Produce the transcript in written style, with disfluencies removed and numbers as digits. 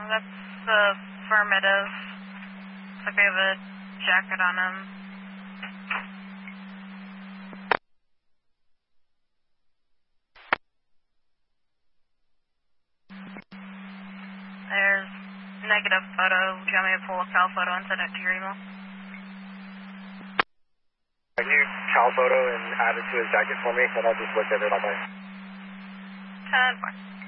That's affirmative. Looks like we have a jacket on him. There's negative photo. Do you want me to pull a cal photo and send it to your email? Can you cal photo and add it to his jacket for me? And I'll just look at it on my... 10-4.